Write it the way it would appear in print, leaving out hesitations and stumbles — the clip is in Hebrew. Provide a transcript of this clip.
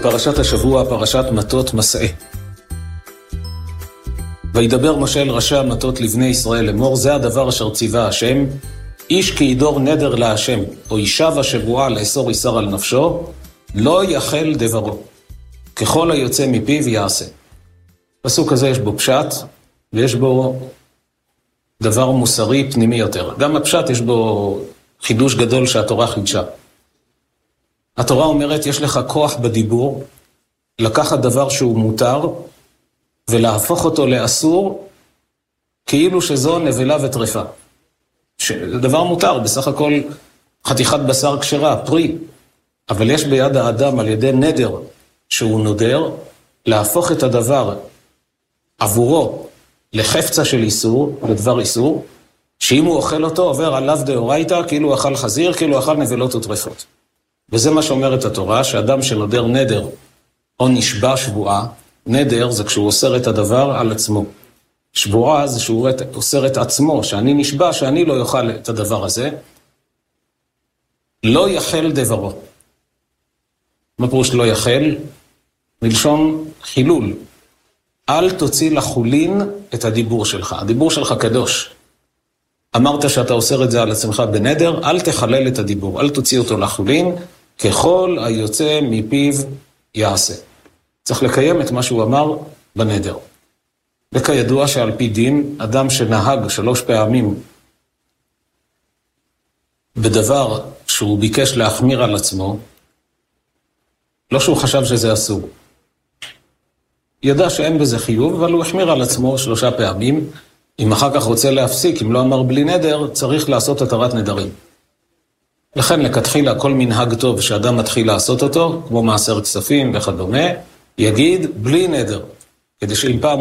בפרשת השבוע, פרשת מטות מסעה. וידבר משה אל ראשי המטות לבני ישראל לאמור, זה הדבר אשר ציווה השם, איש כי ידור נדר להשם, או ישב השבועה לאסור איסר על נפשו, לא יחל דברו, ככל היוצא מפיו יעשה. פסוק הזה יש בו פשט, ויש בו דבר מוסרי פנימי יותר. גם הפשט יש בו חידוש גדול שהתורה חידשה. התורה אומרת, יש לך כוח בדיבור, לקחת דבר שהוא מותר, ולהפוך אותו לאסור, כאילו שזו נבלה וטרפה. זה דבר מותר, בסך הכל חתיכת בשר כשרה, פרי. אבל יש ביד האדם על ידי נדר שהוא נודר, להפוך את הדבר עבורו לחפצה של איסור, לדבר איסור, שאם הוא אוכל אותו עובר עליו דאורייתא, כאילו אכל חזיר, כאילו אכל נבלות וטרפות. וזה מה שאומרת התורה, שאדם שנודר נדר או נשבע שבועה, נדר זה כשהוא אוסר את הדבר על עצמו. שבועה זה שהוא אוסר את עצמו, שאני נשבע שאני לא יאכל את הדבר הזה, לא יחל דברו. מה פירוש לא יחל? מלשון חילול. אל תוציא לחולין את הדיבור שלך. הדיבור שלך קדוש. אמרת שאתה אוסר את זה על עצמך בנדר, אל תחלל את הדיבור, אל תוציא אותו לחולין, ככל היוצא מפיו יעשה. צריך לקיים את מה שהוא אמר בנדר. וכידוע שעל פי דין, אדם שנהג 3 פעמים בדבר שהוא ביקש להחמיר על עצמו, לא שהוא חשב שזה אסור. ידע שאין בזה חיוב, אבל הוא החמיר על עצמו 3 פעמים. אם אחר כך רוצה להפסיק, אם לא אמר בלי נדר, צריך לעשות התרת נדרים. לכן לכתחילה כל מנהג טוב שאדם מתחיל לעשות אותו, כמו מעשר כספים וכדומה, יגיד בלי נדר, כדי שאם פעם